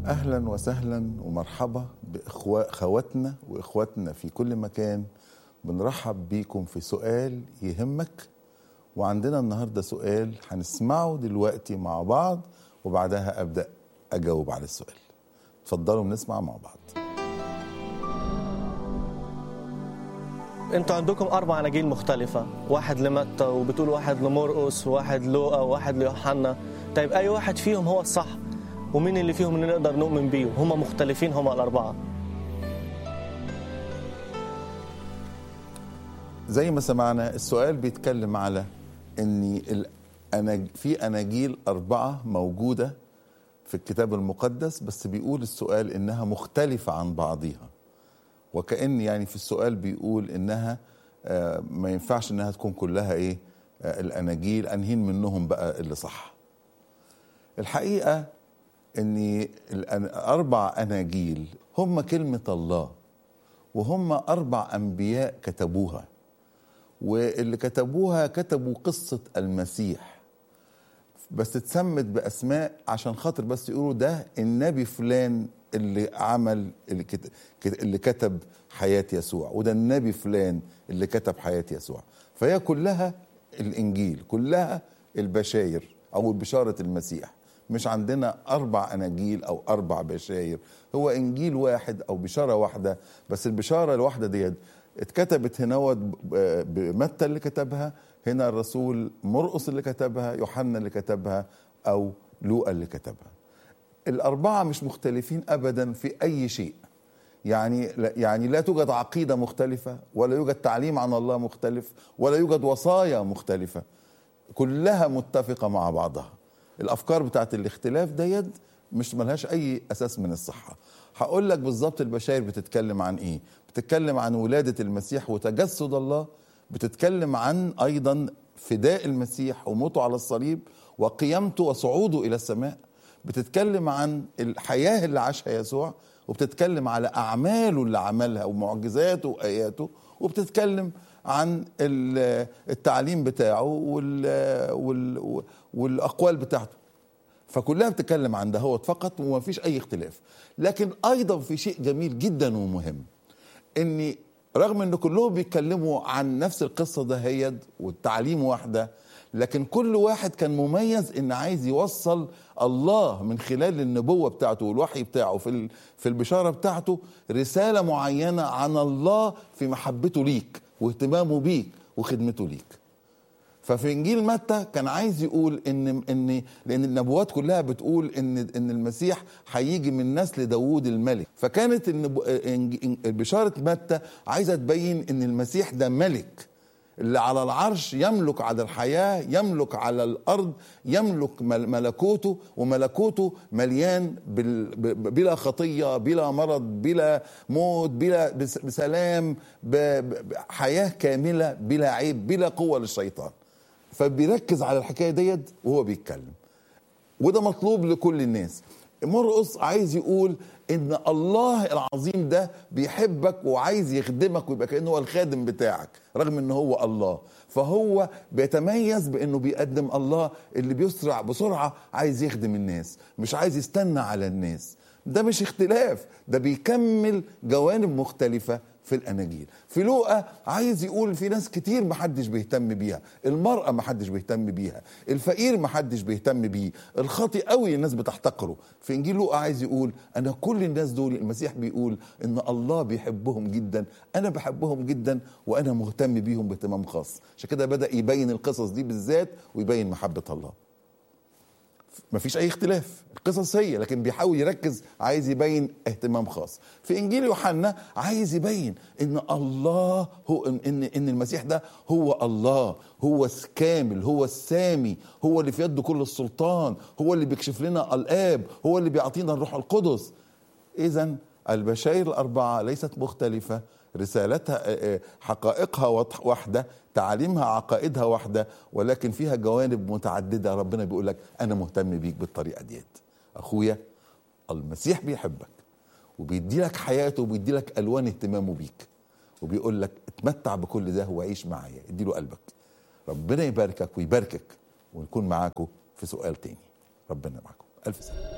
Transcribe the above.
أهلا وسهلا ومرحبا بأخواتنا وإخواتنا في كل مكان. بنرحب بيكم في سؤال يهمك، وعندنا النهاردة سؤال هنسمعه دلوقتي مع بعض وبعدها أبدأ أجاوب على السؤال. اتفضلوا بنسمع مع بعض. انتوا عندكم 4 أناجيل مختلفة، واحد لمتى وبتقول واحد لمرقس وواحد لوقا وواحد ليوحنا. طيب أي واحد فيهم هو الصح؟ ومين اللي فيهم اللي نقدر نؤمن بيه؟ هم مختلفين، هم ال4. زي ما سمعنا السؤال بيتكلم على ان في أناجيل 4 موجودة في الكتاب المقدس، بس بيقول السؤال انها مختلفة عن بعضها، وكأن يعني في السؤال بيقول انها ما ينفعش انها تكون كلها الأناجيل، انهين منهم بقى اللي صح. الحقيقة ان 4 أناجيل هم كلمة الله، وهم 4 أنبياء كتبوها، واللي كتبوها كتبوا قصة المسيح، بس اتسمت بأسماء عشان خاطر بس يقولوا ده النبي فلان اللي عمل اللي كتب حياة يسوع، وده النبي فلان اللي كتب حياة يسوع. فهي كلها الإنجيل، كلها البشاير أو بشارة المسيح. مش عندنا 4 أناجيل أو 4 بشاير، هو إنجيل واحد أو بشارة واحدة. بس البشارة الواحدة دي اتكتبت هنا بمتى اللي كتبها، هنا الرسول مرقس اللي كتبها، يوحنا اللي كتبها، أو لوقا اللي كتبها. 4 مش مختلفين أبدا في أي شيء، يعني لا توجد عقيدة مختلفة، ولا يوجد تعليم عن الله مختلف، ولا يوجد وصايا مختلفة، كلها متفقة مع بعضها. الأفكار بتاعت الاختلاف ديت مش ملهاش أي أساس من الصحة. هقول لك بالظبط البشاير بتتكلم عن إيه. بتتكلم عن ولادة المسيح وتجسد الله، بتتكلم عن أيضا فداء المسيح وموته على الصليب وقيامته وصعوده إلى السماء، بتتكلم عن الحياة اللي عاشها يسوع، وبتتكلم على أعماله اللي عملها ومعجزاته وآياته، وبتتكلم عن التعليم بتاعه والأقوال بتاعته. فكلها بتتكلم عن دهوت فقط وما فيش أي اختلاف. لكن أيضا في شيء جميل جدا ومهم، إن رغم إن كلهم بيتكلموا عن نفس القصة دهيت والتعليم واحدة، لكن كل واحد كان مميز إن عايز يوصل الله من خلال النبوة بتاعته والوحي بتاعه في البشارة بتاعته رسالة معينة عن الله في محبته ليك واهتمامه بيك وخدمته ليك. ففي انجيل متى كان عايز يقول ان لان النبوات كلها بتقول ان المسيح هيجي من نسل داوود الملك، فكانت بشارة متى عايزه تبين ان المسيح ده ملك اللي على العرش، يملك على الحياة، يملك على الأرض، يملك ملكوته، وملكوته مليان بلا خطية، بلا مرض، بلا موت، بسلام، بحياة كاملة بلا عيب، بلا قوة للشيطان. فبيركز على الحكاية ديت وهو بيتكلم، وده مطلوب لكل الناس. مرقس عايز يقول ان الله العظيم ده بيحبك وعايز يخدمك ويبقى كأنه هو الخادم بتاعك رغم انه هو الله. فهو بيتميز بانه بيقدم الله اللي بيسرع بسرعة، عايز يخدم الناس، مش عايز يستنى على الناس. ده مش اختلاف، ده بيكمل جوانب مختلفة في الأناجيل. في لوقا عايز يقول في ناس كتير محدش بيهتم بيها، المرأة محدش بيهتم بيها، الفقير محدش بيهتم بيه، الخاطئ قوي الناس بتحتقره. في إنجيل لوقا عايز يقول أنا كل الناس دول المسيح بيقول إن الله بيحبهم جدا، أنا بحبهم جدا وأنا مهتم بيهم باهتمام خاص. عشان كده بدأ يبين القصص دي بالذات ويبين محبة الله. مفيش اي اختلاف، القصص هي، لكن بيحاول يركز، عايز يبين اهتمام خاص. في انجيل يوحنا عايز يبين ان الله هو ان المسيح ده هو الله، هو الكامل، هو السامي، هو اللي في يده كل السلطان، هو اللي بيكشف لنا الآب، هو اللي بيعطينا الروح القدس. اذا البشائر ال4 ليست مختلفة، رسالتها حقائقها واحدة، تعاليمها عقائدها واحدة، ولكن فيها جوانب متعددة. ربنا بيقول لك أنا مهتم بيك بالطريقة ديت. أخويا المسيح بيحبك وبيدي لك حياته وبيدي لك ألوان اهتمامه بيك، وبيقول لك اتمتع بكل ده وعيش معايا، اديله قلبك. ربنا يباركك ويباركك، ونكون معاكم في سؤال تاني. ربنا معاكم. ألف سلامة.